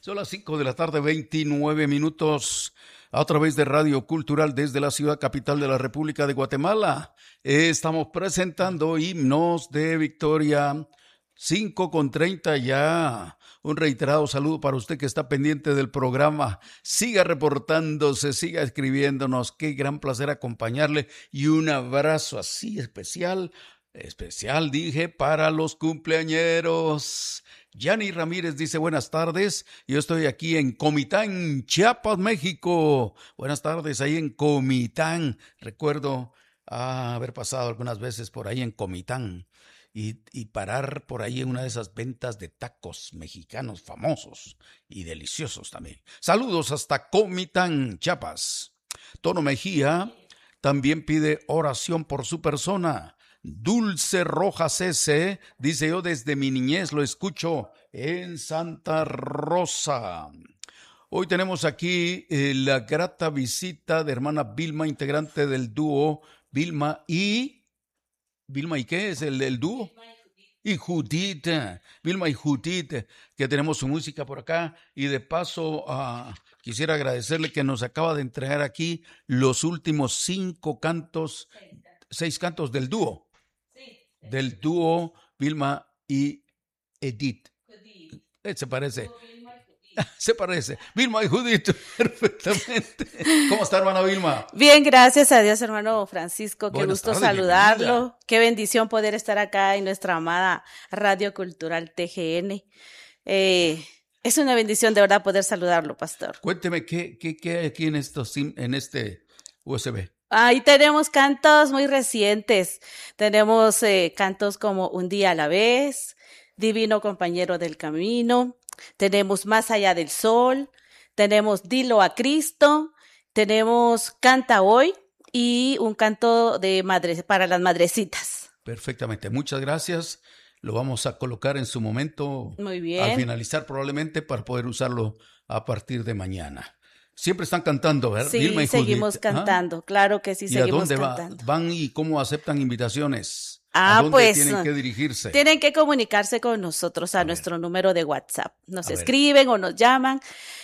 Son las 5 de la tarde, 29 minutos, a través de Radio Cultural desde la ciudad capital de la República de Guatemala. Estamos presentando Himnos de Victoria, 5:30 ya. Un reiterado saludo para usted que está pendiente del programa. Siga reportándose, siga escribiéndonos. Qué gran placer acompañarle y un abrazo así especial dije, para los cumpleañeros. Yani Ramírez dice, buenas tardes, yo estoy aquí en Comitán, Chiapas, México. Buenas tardes, ahí en Comitán. Recuerdo haber pasado algunas veces por ahí en Comitán y parar por ahí en una de esas ventas de tacos mexicanos famosos y deliciosos también. Saludos hasta Comitán, Chiapas. Tono Mejía también pide oración por su persona. Dulce Rojas S. dice, yo desde mi niñez lo escucho en Santa Rosa. Hoy tenemos aquí la grata visita de hermana Vilma, integrante del dúo Vilma y ¿qué es el dúo? Y Judith, Vilma y Judith, que tenemos su música por acá. Y de paso quisiera agradecerle que nos acaba de entregar aquí los últimos 6 cantos del dúo. Del dúo Vilma y Edith. Se parece. Se parece. Vilma y Judith, perfectamente. ¿Cómo está, hermana Vilma? Bien, gracias a Dios, hermano Francisco. Qué Buenas gusto tardes, saludarlo. bienvenida. Qué bendición poder estar acá en nuestra amada Radio Cultural TGN. Es una bendición de verdad poder saludarlo, pastor. Cuénteme, ¿qué hay aquí en este USB? Ahí tenemos cantos muy recientes. Tenemos cantos como Un día a la vez, Divino compañero del camino. Tenemos Más allá del sol. Tenemos Dilo a Cristo. Tenemos Canta hoy y un canto de para las madrecitas. Perfectamente, muchas gracias. Lo vamos a colocar en su momento. Muy bien. Al finalizar probablemente para poder usarlo a partir de mañana. Siempre están cantando, ¿verdad? Sí, Vilma y seguimos Judith. cantando, claro que sí, ¿Y seguimos a dónde cantando. van y cómo aceptan invitaciones? ¿A dónde Pues tienen que dirigirse? tienen que comunicarse con nosotros a nuestro número de WhatsApp. Nos A ver. escriben o nos llaman,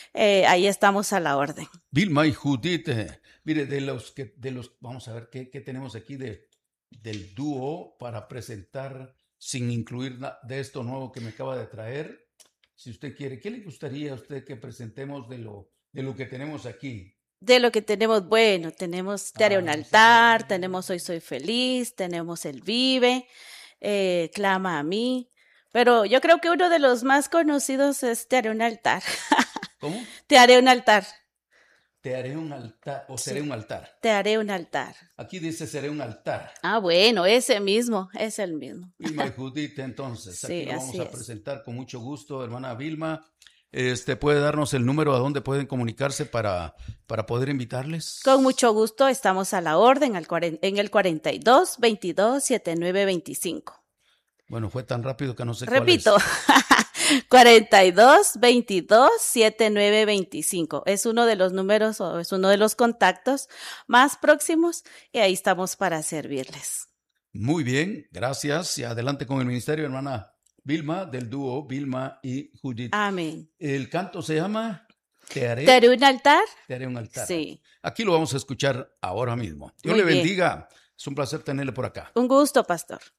ahí estamos a la orden. Vilma y Judith, mire, vamos a ver qué tenemos aquí del dúo para presentar sin incluir de esto nuevo que me acaba de traer. Si usted quiere, ¿qué le gustaría a usted que presentemos de lo que tenemos aquí? De lo que tenemos, bueno, tenemos Te haré un altar, tenemos Hoy soy feliz, tenemos El vive, Clama a mí, pero yo creo que uno de los más conocidos es Te haré un altar. ¿Cómo? Te haré un altar. Te haré un altar o seré un altar. Te haré un altar. Aquí dice seré un altar. Bueno, ese mismo, es el mismo. Vilma y Judith, entonces, Sí, aquí lo vamos así a es. presentar con mucho gusto, hermana Vilma. ¿Puede darnos el número a donde pueden comunicarse para poder invitarles? Con mucho gusto, estamos a la orden en el 42 22 79 25. Bueno, fue tan rápido que no sé Repito, cuál es. 42 22 79 25. Es uno de los números o es uno de los contactos más próximos y ahí estamos para servirles. Muy bien, gracias. Y adelante con el ministerio, hermana Vilma, del dúo Vilma y Judith. Amén. El canto se llama ¿Te haré un altar? Te haré un altar. Sí. Aquí lo vamos a escuchar ahora mismo. Dios Muy le bien. bendiga. Es un placer tenerle por acá. Un gusto, pastor.